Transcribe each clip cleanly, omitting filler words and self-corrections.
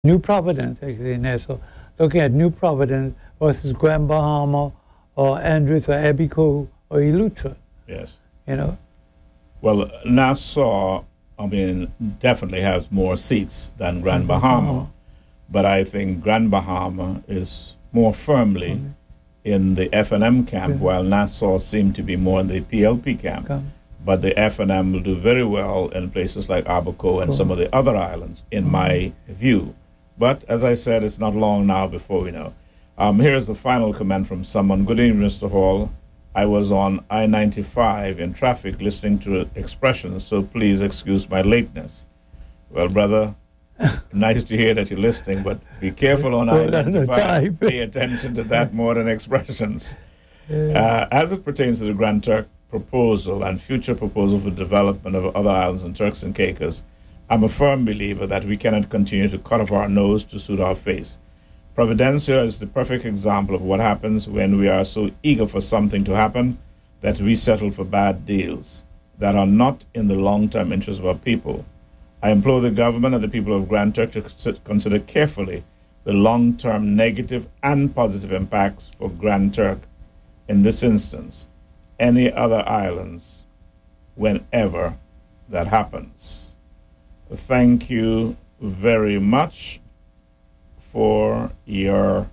New Providence, actually, in there. So looking at New Providence versus Grand Bahama or Andrews or Abico or Eleuthera. Yes. You know. Well, Nassau, I mean, definitely has more seats than Grand Bahama, but I think Grand Bahama is more firmly in the F&M camp, while Nassau seemed to be more in the PLP camp. But the F&M will do very well in places like Abaco and some of the other islands, in my view. But as I said, it's not long now before we know. Here's the final comment from someone. Good evening, Mr. Hall. I was on I-95 in traffic listening to expressions, so please excuse my lateness. Well, brother, nice to hear that you're listening, but be careful on I-95. Pay attention to that more than expressions. As it pertains to the Grand Turk proposal and future proposal for development of other islands and Turks and Caicos, I'm a firm believer that we cannot continue to cut off our nose to suit our face. Providencia is the perfect example of what happens when we are so eager for something to happen that we settle for bad deals that are not in the long-term interest of our people. I implore the government and the people of Grand Turk to consider carefully the long-term negative and positive impacts for Grand Turk in this instance, any other islands, whenever that happens. Thank you very much for your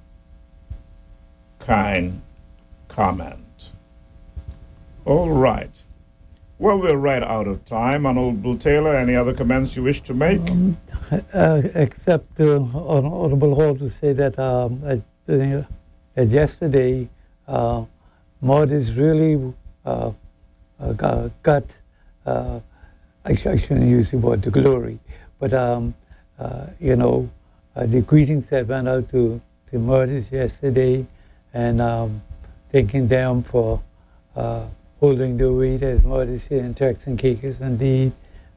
kind comment. All right. Well, we're right out of time. Honorable Taylor, any other comments you wish to make? Except Honorable Hall to say that yesterday, Maud really got, I shouldn't use the word the glory, but, you know, the greetings that went out to Murders yesterday, and thanking them for holding the weight as Murders here in Turks and Caicos, indeed,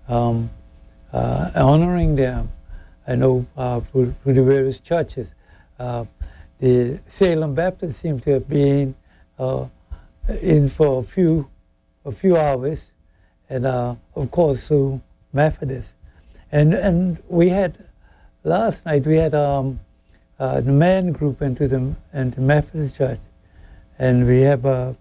honoring them. I know through the various churches. The Salem Baptist seems to have been in for a few hours, and of course through Methodist, and we had. Last night we had the men group into the Methodist Church, and we have a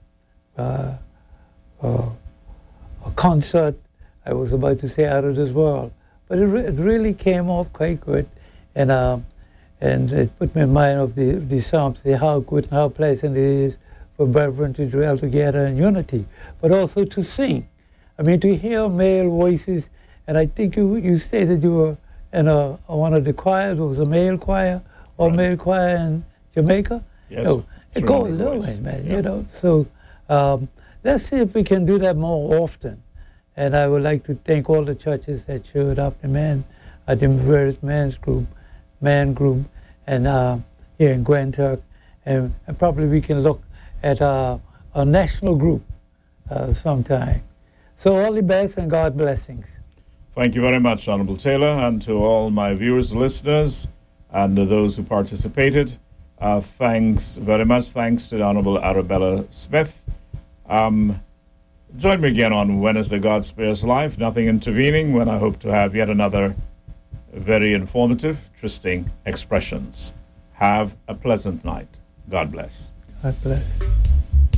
concert. I was about to say out of this world, but it really came off quite good, and it put me in mind of the Psalms, how good and how pleasant it is for brethren to dwell together in unity, but also to sing. I mean, to hear male voices, and I think you stated you were in one of the choirs. It was a male choir or male choir in Jamaica. Yes, no, it goes away, man. Yeah. You know. So let's see if we can do that more often. And I would like to thank all the churches that showed up, the men, the various man group, and here in Grand Turk, and probably we can look at a national group sometime. So all the best and God blessings. Thank you very much, Honorable Taylor, and to all my viewers, listeners, and those who participated. Thanks very much. Thanks to the Honorable Arabella Smith. Join me again on Wednesday, God Spares Life. Nothing intervening, when I hope to have yet another very informative, interesting expressions. Have a pleasant night. God bless. God bless.